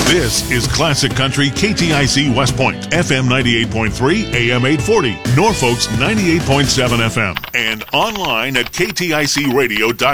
This is Classic Country KTIC West Point, FM 98.3, AM 840, Norfolk's 98.7 FM, and online at kticradio.com.